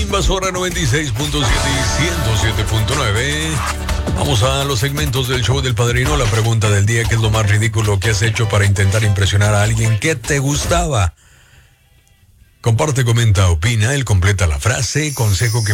Invasora 96.7 y 107.9. Vamos a los segmentos del show del Padrino. La pregunta del día: ¿qué es lo más ridículo que has hecho para intentar impresionar a alguien que te gustaba? Comparte, comenta, opina. Él completa la frase. Consejo que